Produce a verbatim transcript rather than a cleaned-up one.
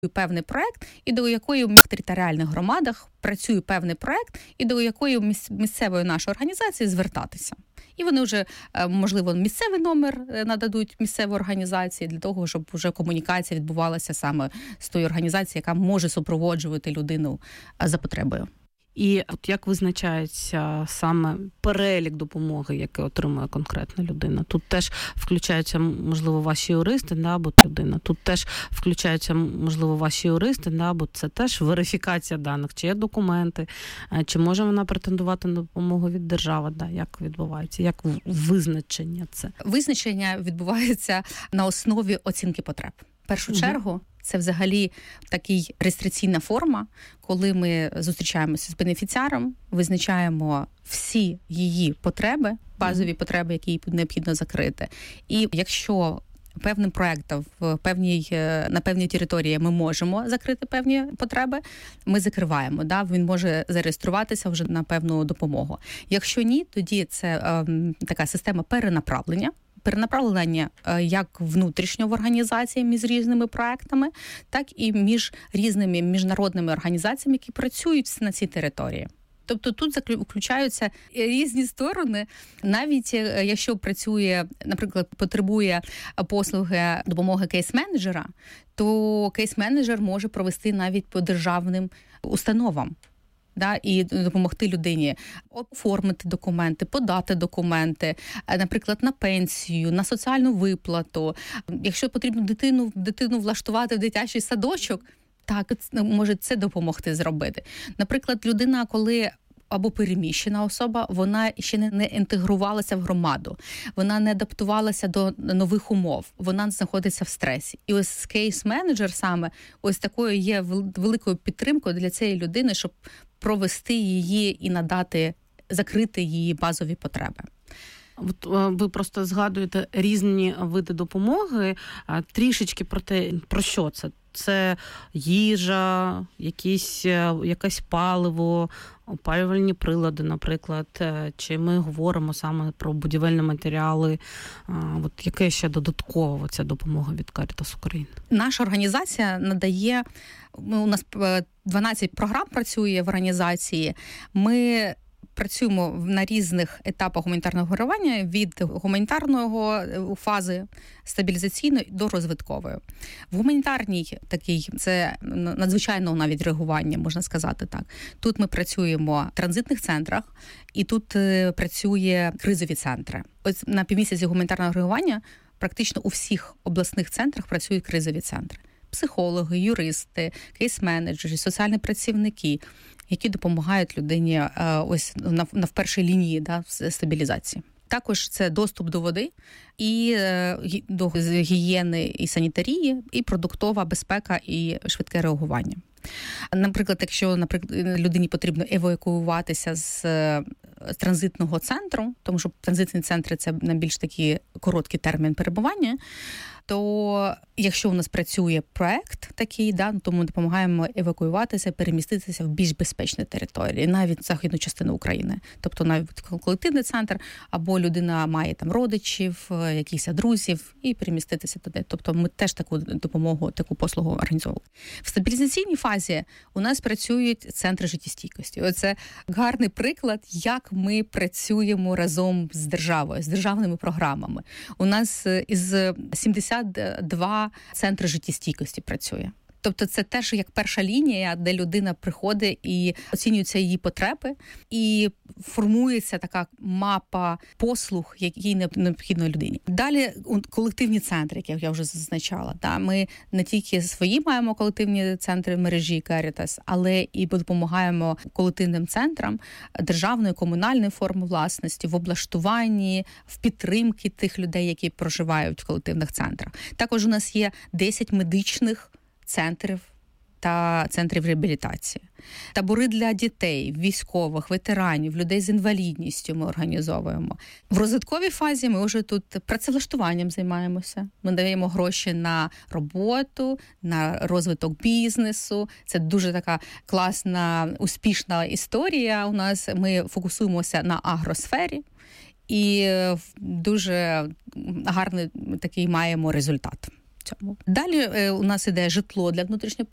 певний проект, і до якої в територіальних громадах працює певний проект, і до якої місцевої нашої організації звертатися. І вони вже, можливо, місцевий номер нададуть місцевій організації для того, щоб вже комунікація відбувалася саме з тою організацією, яка може супроводжувати людину за потребою. І от як визначається саме перелік допомоги, який отримує конкретна людина? Тут теж включаються, можливо, ваші юристи, да, або людина. Тут теж включаються, можливо, ваші юристи, да, бо це теж верифікація даних, чи є документи, чи може вона претендувати на допомогу від держави, да, як відбувається, як визначення це? Визначення відбувається на основі оцінки потреб. В першу угу. чергу, це взагалі такий реєстраційна форма, коли ми зустрічаємося з бенефіціаром, визначаємо всі її потреби, базові mm-hmm. потреби, які їй необхідно закрити. І якщо певним проєктом в певній, на певній території ми можемо закрити певні потреби, ми закриваємо. Да? Він може зареєструватися вже на певну допомогу. Якщо ні, тоді це е, така система перенаправлення. Перенаправлення як внутрішньо в організації між різними проектами, так і між різними міжнародними організаціями, які працюють на цій території. Тобто тут включаються різні сторони. Навіть якщо працює, наприклад, потребує послуги допомоги кейс-менеджера, то кейс-менеджер може провести навіть по державним установам. Да, і допомогти людині оформити документи, подати документи, наприклад, на пенсію, на соціальну виплату. Якщо потрібно дитину, дитину влаштувати в дитячий садочок, так, може це допомогти зробити. Наприклад, людина, коли або переміщена особа, вона ще не інтегрувалася в громаду, вона не адаптувалася до нових умов, вона знаходиться в стресі. І ось кейс-менеджер саме ось такою є великою підтримкою для цієї людини, щоб провести її і надати, закрити її базові потреби. От ви просто згадуєте різні види допомоги, трішечки про те, про що це? Це їжа, якісь, якесь паливо, опалювальні прилади, наприклад, чи ми говоримо саме про будівельні матеріали. От яке ще додатково ця допомога від Caritas України? Наша організація надає, у нас дванадцять програм працює в організації, ми працюємо на різних етапах гуманітарного реагування від гуманітарного фази стабілізаційної до розвиткової. В гуманітарній такій це надзвичайно навіть реагування, можна сказати так. Тут ми працюємо в транзитних центрах і тут працює кризові центри. Ось на півмісяці гуманітарного реагування практично у всіх обласних центрах працюють кризові центри. Психологи, юристи, кейс-менеджери, соціальні працівники, які допомагають людині ось на, на в першій лінії, да, стабілізації. Також це доступ до води, і до гігієни і санітарії, і продуктова безпека, і швидке реагування. Наприклад, якщо, наприклад, людині потрібно евакуюватися з, з транзитного центру, тому що транзитні центри – це найбільш такий короткий термін перебування, то якщо у нас працює проект такий, да, то ми допомагаємо евакуюватися, переміститися в більш безпечні території, навіть в західну частину України. Тобто навіть колективний центр, або людина має там родичів, якихось друзів, і переміститися туди. Тобто ми теж таку допомогу, таку послугу організовували. В стабілізаційній фазі у нас працюють центри життєстійкості. Оце гарний приклад, як ми працюємо разом з державою, з державними програмами. У нас із сімдесят два центри життєстійкості працює. Тобто це теж як перша лінія, де людина приходить і оцінюються її потреби, і формується така мапа послуг, які необхідно людині. Далі колективні центри, як я вже зазначала. Да? Ми не тільки свої маємо колективні центри в мережі Caritas, але і допомагаємо колективним центрам державної, комунальної форми власності, в облаштуванні, в підтримці тих людей, які проживають в колективних центрах. Також у нас є десять медичних центрів та центрів реабілітації. Табори для дітей, військових, ветеранів, людей з інвалідністю ми організовуємо. В розвитковій фазі ми вже тут працевлаштуванням займаємося. Ми даємо гроші на роботу, на розвиток бізнесу. Це дуже така класна, успішна історія у нас. Ми фокусуємося на агросфері і дуже гарний такий маємо результат. Далі у нас іде житло для внутрішньо